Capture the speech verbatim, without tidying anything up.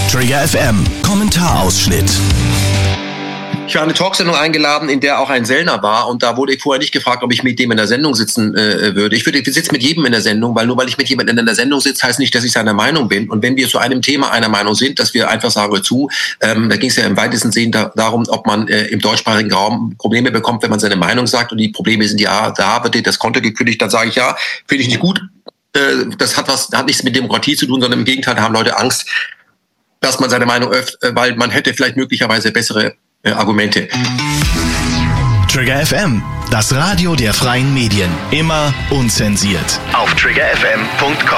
Trigger F M, Kommentarausschnitt. Ich war in eine Talksendung eingeladen, in der auch ein Sellner war, und da wurde ich vorher nicht gefragt, ob ich mit dem in der Sendung sitzen äh, würde. Ich würde, ich sitze mit jedem in der Sendung, weil nur weil ich mit jemandem in der Sendung sitze, heißt nicht, dass ich seiner Meinung bin. Und wenn wir zu einem Thema einer Meinung sind, dass wir einfach sagen, hör zu, ähm, da ging es ja im weitesten Sinne da, darum, ob man äh, im deutschsprachigen Raum Probleme bekommt, wenn man seine Meinung sagt, und die Probleme sind ja, da wird das Konto gekündigt, dann sage ich ja, finde ich nicht gut. Äh, das hat was, hat nichts mit Demokratie zu tun, sondern im Gegenteil, da haben Leute Angst, dass man seine Meinung öffnet, weil man hätte vielleicht möglicherweise bessere äh, Argumente. Trigger F M, das Radio der freien Medien. Immer unzensiert. Auf trigger f m punkt com.